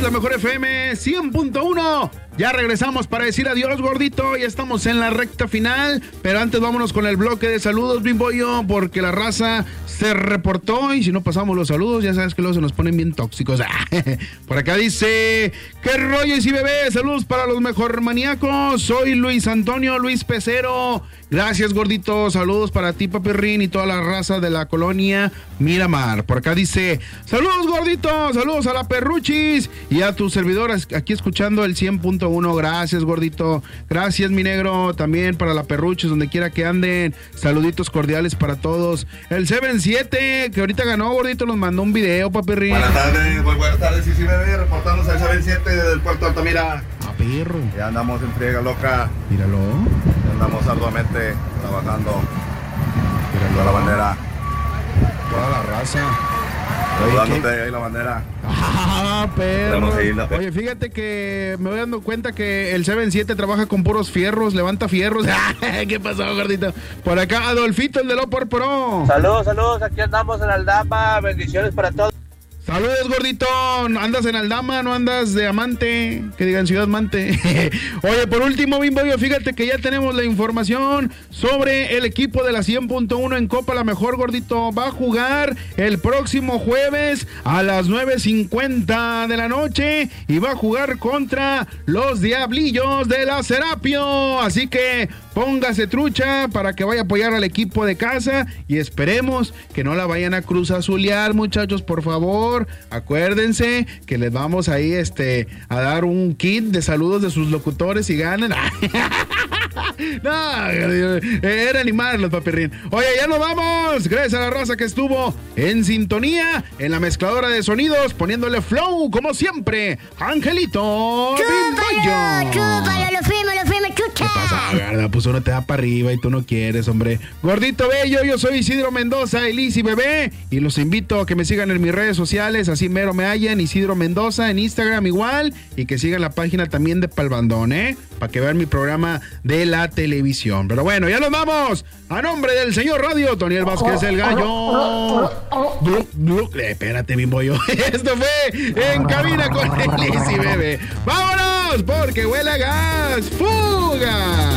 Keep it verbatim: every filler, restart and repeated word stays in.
la mejor F M cien punto uno. Ya regresamos para decir adiós, gordito. Ya estamos en la recta final. Pero antes vámonos con el bloque de saludos, Bimboyo, porque la raza se reportó. Y si no pasamos los saludos, ya sabes que luego se nos ponen bien tóxicos. Por acá dice: ¿qué rollo, y si bebé? Saludos para los mejor maníacos. Soy Luis Antonio Luis Pecero. Gracias, gordito. Saludos para ti, Papirrín, y toda la raza de la colonia Miramar. Por acá dice: saludos, gordito. Saludos a la Perruchis y a tus servidores aquí escuchando el cien punto uno. Gracias, gordito. Gracias, mi negro. También para la Perruchis, donde quiera que anden. Saluditos cordiales para todos. El Seven siete, que ahorita ganó, gordito, nos mandó un video, Papirrín. Buenas tardes, muy buenas tardes, sí, sí, bebé, reportándose al Seven siete del Puerto Altamira. A perro. Ya andamos en friega loca. Míralo. Ya andamos arduamente trabajando. Míralo a la bandera. Toda la raza. Saludándote ahí la bandera. Ah, perro. La Oye, fíjate que me voy dando cuenta que el Seven siete trabaja con puros fierros, levanta fierros. ¿Qué pasó, gordito? Por acá, Adolfito, el de Lo por Pro. Saludos, saludos, aquí andamos en Aldama, bendiciones para todos. Saludos, gordito. ¿Andas en Aldama? ¿No andas de amante? Que digan Ciudad Mante. Oye, por último, Bimboyo, fíjate que ya tenemos la información sobre el equipo de la cien punto uno en Copa La Mejor, gordito. Va a jugar el próximo jueves a las nueve cincuenta de la noche y va a jugar contra los Diablillos de la Serapio. Así que póngase trucha para que vaya a apoyar al equipo de casa y esperemos que no la vayan a cruzazulear, muchachos, por favor. Acuérdense que les vamos ahí este a dar un kit de saludos de sus locutores y ganan. No, era animar los Papirrín. Oye, ya nos vamos. Gracias a la raza que estuvo en sintonía en la mezcladora de sonidos, poniéndole flow como siempre. Angelito Bimboyo. Chúpalo, lo firme, lo firme, chucha. ¿Qué pasa, verdad? Pues uno te da para arriba y tú no quieres, hombre. Gordito bello, yo soy Isidro Mendoza, Elisi Bebé, y los invito a que me sigan en mis redes sociales, así mero me hallan, Isidro Mendoza, en Instagram igual, y que sigan la página también de Palbandón, ¿eh? Para que vean mi programa de la televisión. Pero bueno, ya nos vamos. A nombre del señor Radio, Toniel Vázquez el Gallo. Gluc, gluc. Eh, espérate, Bimboyo. Esto fue En Cabina con Elisi Bebé. ¡Vámonos! Porque huele a gas. ¡Fuga!